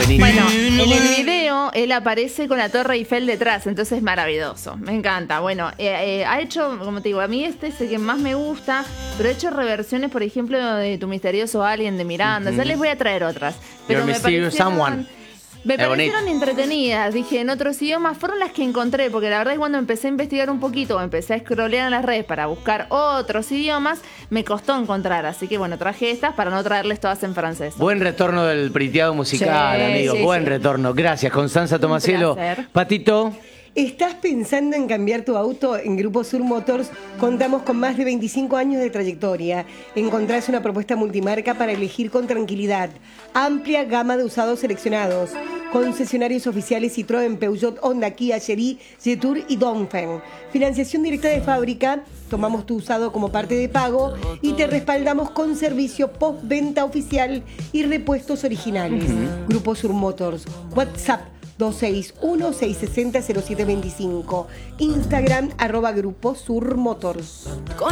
buenísimo. Bueno, en el video él aparece con la Torre Eiffel detrás, entonces es maravilloso. Me encanta. Bueno, ha hecho, como te digo, a mí este es el que más me gusta, pero ha hecho reversiones, por ejemplo, de Tu Misterioso Alien de Miranda. Ya les voy a traer otras. Pero Your me Mysterious Someone. Me Es parecieron bonito. entretenidas, dije, en otros idiomas fueron las que encontré, porque la verdad es que cuando empecé a investigar un poquito, empecé a scrollear en las redes para buscar otros idiomas, me costó encontrar, así que bueno, traje estas para no traerles todas en francés. Buen retorno del priteado musical, Sí, amigo. sí, Buen sí. retorno. Gracias, Constanza Tomacielo. placer. Patito. ¿Estás pensando en cambiar tu auto? En Grupo Sur Motors contamos con más de 25 años de trayectoria. Encontrás una propuesta multimarca para elegir con tranquilidad. Amplia gama de usados seleccionados. Concesionarios oficiales Citroën, Peugeot, Honda, Kia, Chery, Jetour y Dongfeng. Financiación directa de fábrica. Tomamos tu usado como parte de pago y te respaldamos con servicio postventa oficial y repuestos originales. Grupo Sur Motors. WhatsApp 261-660-0725. Instagram @Grupo Sur Motors.